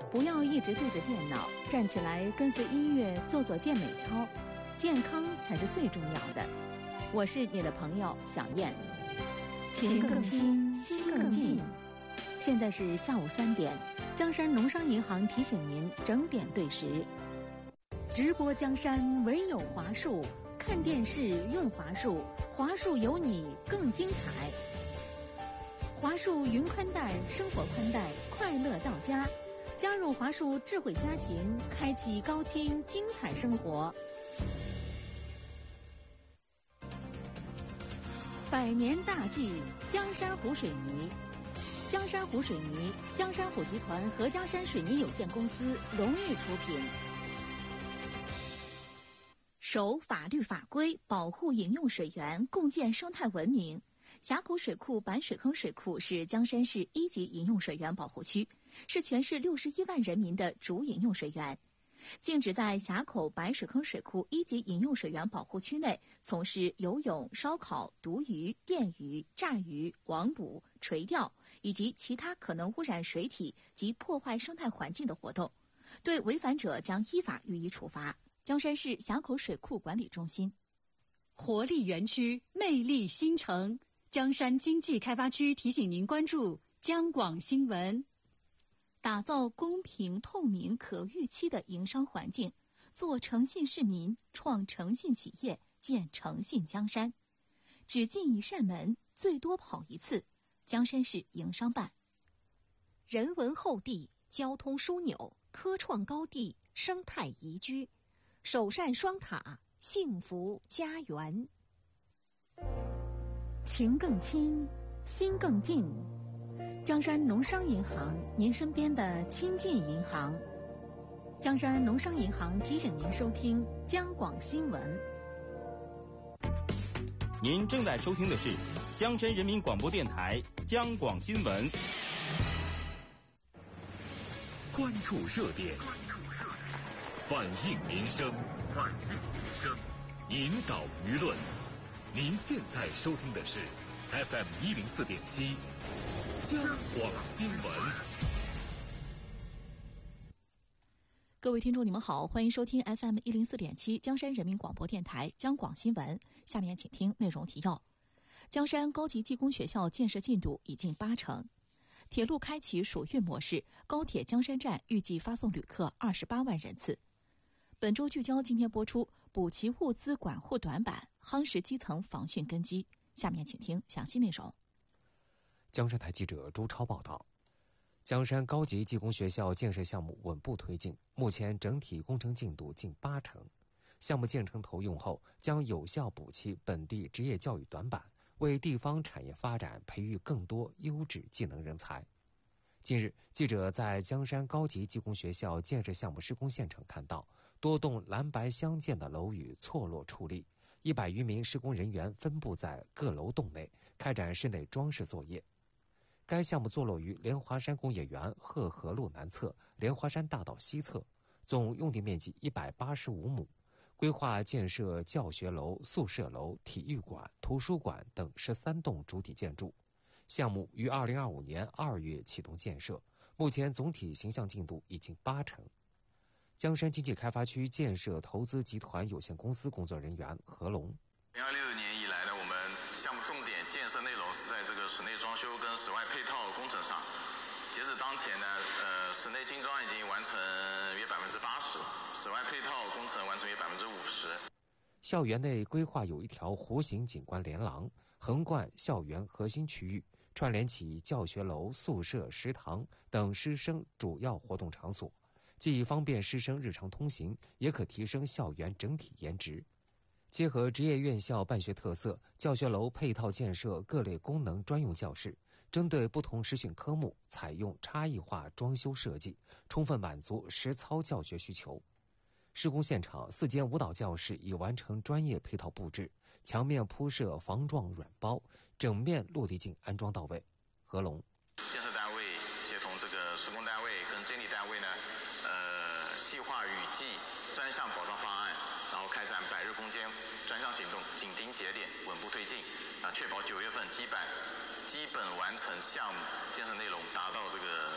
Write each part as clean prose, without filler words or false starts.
不要一直对着电脑，站起来跟随音乐做做健美操，健康才是最重要的。我是你的朋友小燕，情更亲，心更近。现在是下午3点，江山农商银行提醒您整点对时。直播江山唯有华数，看电视用华数，华数有你更精彩。华数云宽带，生活宽带，快乐到家。加入华数智慧家庭，开启高清精彩生活。百年大计，江山湖水泥。江山湖水泥，江山湖集团合江山水泥有限公司荣誉出品。 守法律法规，保护饮用水源，共建生态文明。峡口水库板水坑水库是江山市1级饮用水源保护区，是全市61万人民的主饮用水源。禁止在峡口白水坑水库1级饮用水源保护区内从事游泳、烧烤、毒鱼、电鱼、炸鱼、网捕、垂钓以及其他可能污染水体及破坏生态环境的活动，对违反者将依法予以处罚。江山市峡口水库管理中心。 活力园区，魅力新城。江山经济开发区提醒您关注江广新闻。 打造公平、透明、可预期的营商环境，做诚信市民，创诚信企业，建诚信江山。只进一扇门，最多跑一次。江山市营商办。 人文厚地，交通枢纽，科创高地，生态宜居，首善双塔，幸福家园。 情更亲，心更近。江山农商银行，您身边的亲近银行。江山农商银行提醒您收听江广新闻。 您正在收听的是江山人民广播电台江广新闻。 关注热点，反映民生，引导舆论。您现在收听的是 FM 104.7江广新闻。 各位听众你们好，欢迎收听 FM 104.7江山人民广播电台江广新闻。下面请听内容提要。江山高级技工学校建设进度已近80%，铁路开启暑运模式，高铁江山站预计发送旅客28万人次。本周聚焦今天播出补齐物资管护短板，夯实基层防汛根基。下面请听详细内容。 江山台记者朱超报道，江山高级技工学校建设项目稳步推进，目前整体工程进度近80%。项目建成投用后，将有效补齐本地职业教育短板，为地方产业发展培育更多优质技能人才。近日，记者在江山高级技工学校建设项目施工现场看到，多栋蓝白相间的楼宇错落矗立，100余名施工人员分布在各楼栋内，开展室内装饰作业。该项目坐落于莲花山工业园鹤河路南侧、莲花山大道西侧，总用地面积185亩，规划建设教学楼、宿舍楼、体育馆、图书馆等13栋主体建筑。项目于2025年2月启动建设，目前总体形象进度已近80%。江山经济开发区建设投资集团有限公司工作人员何龙 ，2026年以来呢，我们项目重点建设内容是在这个室内装修跟室外配套工程上。截止当前呢，室内精装已经完成约80%，室外配套工程完成约50%。 校园内规划有一条弧形景观连廊，横贯校园核心区域，串联起教学楼、宿舍、食堂等师生主要活动场所，既方便师生日常通行，也可提升校园整体颜值。结合职业院校办学特色，教学楼配套建设各类功能专用教室，针对不同实训科目采用差异化装修设计，充分满足实操教学需求。施工现场4间舞蹈教室已完成专业配套布置，墙面铺设防撞软包，整面落地镜安装到位。何龙， 建设单位协同这个施工单位跟监理单位呢，细化雨季专项保障方案，然后开展百日攻坚专项行动，紧盯节点，稳步推进，确保9月份基本完成项目建设内容，达到这个竣工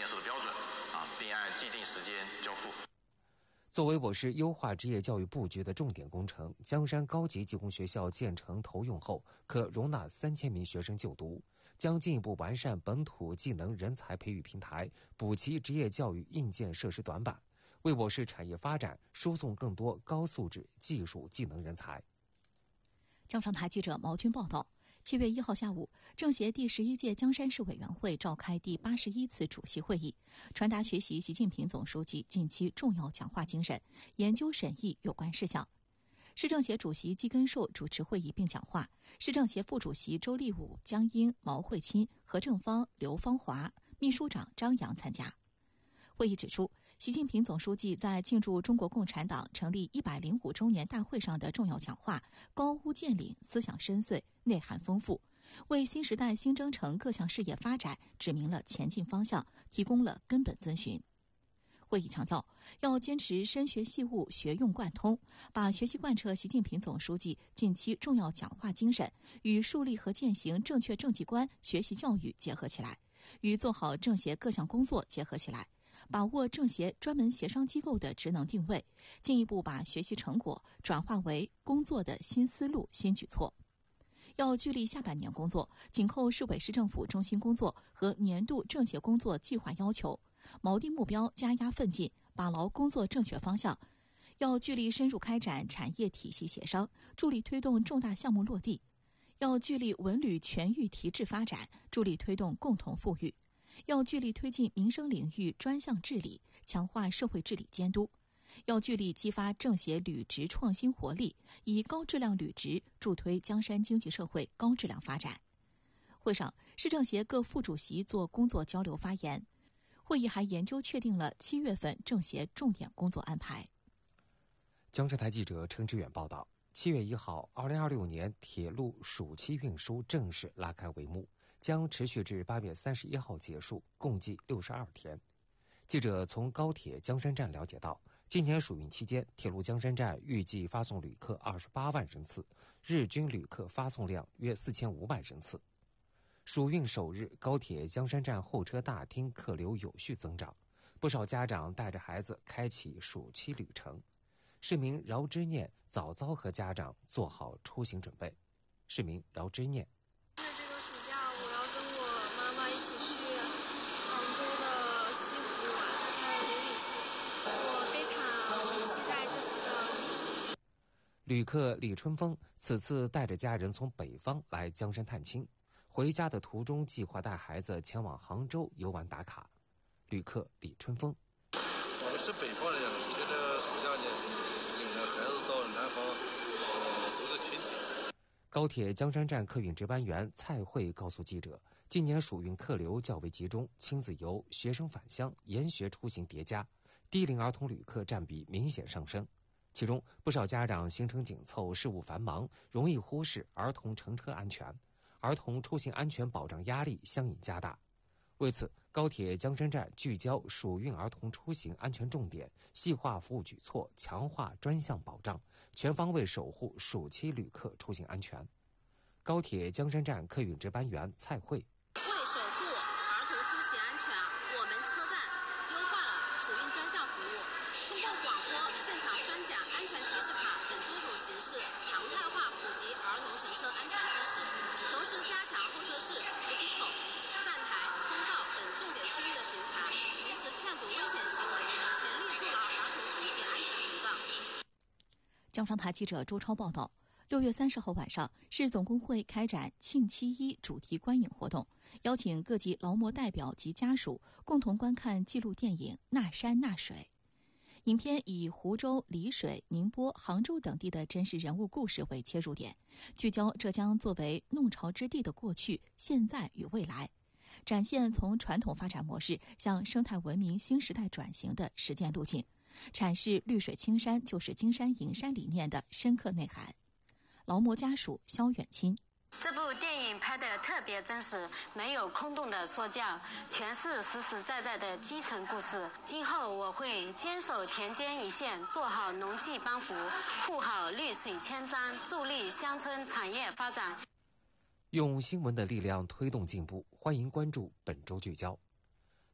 验收的标准并按既定时间交付。 作为我市优化职业教育布局的重点工程，江山高级技工学校建成投用后，可容纳3000名学生就读，将进一步完善本土技能人才培育平台，补齐职业教育硬件设施短板，为我市产业发展输送更多高素质技术技能人才。 江上台记者毛军报道，7月1号下午，政协第11届江山市委员会召开第81次主席会议，传达学习习近平总书记近期重要讲话精神，研究审议有关事项。市政协主席季根寿主持会议并讲话，市政协副主席周立武、江英、毛慧钦、何正芳、刘芳华、秘书长张扬参加。会议指出，习近平总书记在庆祝中国共产党成立105周年大会上的重要讲话高屋建瓴，思想深邃，内涵丰富，为新时代新征程各项事业发展指明了前进方向，提供了根本遵循。会议强调，要坚持深学细悟、学用贯通，把学习贯彻习近平总书记近期重要讲话精神与树立和践行正确政绩观学习教育结合起来，与做好政协各项工作结合起来，把握政协专门协商机构的职能定位，进一步把学习成果转化为工作的新思路、新举措。要聚力下半年工作，紧扣市委市政府中心工作和年度政协工作计划要求，锚定目标，加压奋进，把牢工作正确方向。要聚力深入开展产业体系协商，助力推动重大项目落地。要聚力文旅全域提质发展，助力推动共同富裕。要聚力推进民生领域专项治理，强化社会治理监督。要聚力激发政协履职创新活力，以高质量履职助推江山经济社会高质量发展。会上，市政协各副主席做工作交流发言。会议还研究确定了7月份政协重点工作安排。 江浙台记者陈志远报道，7月1号，2026年铁路暑期运输正式拉开帷幕，将持续至8月31号结束，共计62天。记者从高铁江山站了解到，今年暑运期间，铁路江山站预计发送旅客28万人次，日均旅客发送量约4500人次。暑运首日，高铁江山站候车大厅客流有序增长，不少家长带着孩子开启暑期旅程。市民饶之念早早和家长做好出行准备。市民饶之念： 这个暑假我要跟我妈妈一起去杭州的西湖玩，还有刘禹锡，我非常期待这次的旅行。 旅客李春风此次带着家人从北方来江山探亲，回家的途中计划带孩子前往杭州游玩打卡。旅客李春风： 我是北方人，觉得暑假呢领着孩子到南方走走亲戚。 高铁江山站客运值班员蔡慧告诉记者，今年暑运客流较为集中，亲子游、学生返乡、研学出行叠加，低龄儿童旅客占比明显上升。其中不少家长行程紧凑，事务繁忙，容易忽视儿童乘车安全，儿童出行安全保障压力相应加大。为此，高铁江山站聚焦暑运儿童出行安全重点，细化服务举措，强化专项保障，全方位守护暑期旅客出行安全。高铁江山站客运值班员蔡慧： 为守护儿童出行安全，我们车站优化了暑运专项服务，通过广播、现场宣讲、安全提示卡等多种形式，常态化普及儿童乘车安全知识，同时加强候车室、扶梯口、站台、通道等重点区域的巡查，及时劝阻危险行为，全力筑牢儿童出行安全屏障。 江商台记者周超报道，6月30号晚上，市总工会开展庆7·1主题观影活动，邀请各级劳模代表及家属共同观看纪录电影《那山那水》。影片以湖州、丽水、宁波、杭州等地的真实人物故事为切入点，聚焦浙江作为弄潮之地的过去、现在与未来，展现从传统发展模式向生态文明新时代转型的实践路径，阐释绿水青山就是金山银山理念的深刻内涵。劳模家属肖远清： 这部电影拍得特别真实，没有空洞的说教，全是实实在在的基层故事。今后我会坚守田间一线，做好农技帮扶，护好绿水青山，助力乡村产业发展。用新闻的力量推动进步，欢迎关注本周聚焦。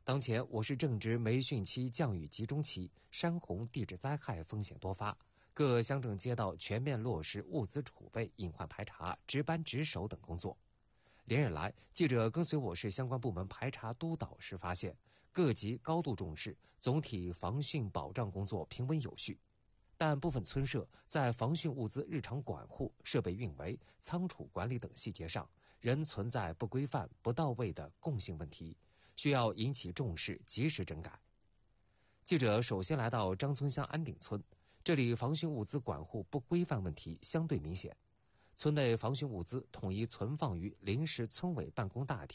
当前我市正值梅汛期降雨集中期，山洪地质灾害风险多发，各乡镇街道全面落实物资储备、隐患排查、值班值守等工作。连日来，记者跟随我市相关部门排查督导时发现，各级高度重视，总体防汛保障工作平稳有序。但部分村社在防汛物资日常管护、设备运维、仓储管理等细节上，仍存在不规范、不到位的共性问题，需要引起重视，及时整改。记者首先来到张村乡安顶村，这里防汛物资管护不规范问题相对明显。村内防汛物资统一存放于临时村委办公大厅。